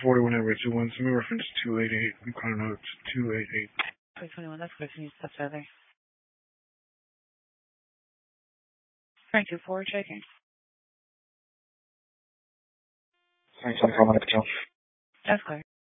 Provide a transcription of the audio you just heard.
41 over 21, send me reference 288. I'm calling out 288. 21, that's good. Can you step further? Frank 24, checking. Thanks, I'm calling out the kill. That's clear.